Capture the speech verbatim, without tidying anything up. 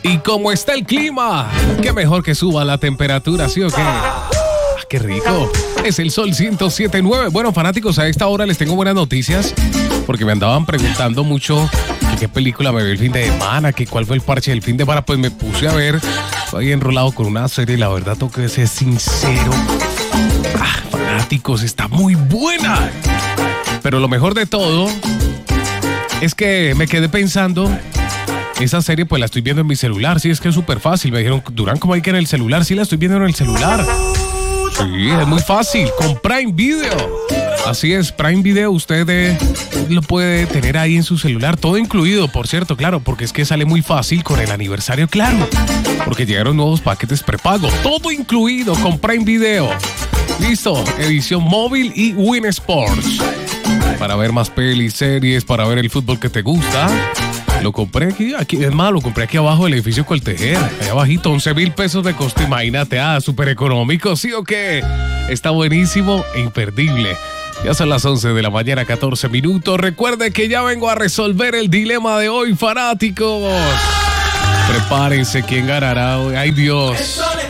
¿Y cómo está el clima? Qué mejor que suba la temperatura, ¿sí o qué? Ah, qué rico. Es el Sol ciento siete punto nueve. Bueno, fanáticos, a esta hora les tengo buenas noticias porque me andaban preguntando mucho que qué película me vi el fin de semana, que cuál fue el parche del fin de semana. Pues me puse a ver, estoy enrolado con una serie y la verdad tengo que ser sincero. Ah, fanáticos, está muy buena. Pero lo mejor de todo es que me quedé pensando, esa serie pues la estoy viendo en mi celular, sí, es que es súper fácil. Me dijeron, Durán, ¿cómo hay que en el celular? Sí, la estoy viendo en el celular. Sí, es muy fácil, con Prime Video. Así es, Prime Video usted eh, lo puede tener ahí en su celular, todo incluido, por cierto, claro, porque es que sale muy fácil con el aniversario, claro, porque llegaron nuevos paquetes prepago, todo incluido con Prime Video. Listo, edición móvil y Win Sports. Para ver más pelis, series, para ver el fútbol que te gusta. Lo compré aquí, aquí, es más, lo compré aquí abajo del edificio Coltejer, allá abajito, once mil pesos de costo, imagínate, ah, súper económico, ¿sí o qué? Está buenísimo e imperdible. Ya son las once de la mañana, catorce minutos. Recuerde que ya vengo a resolver el dilema de hoy, fanáticos. Prepárense, ¿quién ganará hoy? ¡Ay, Dios!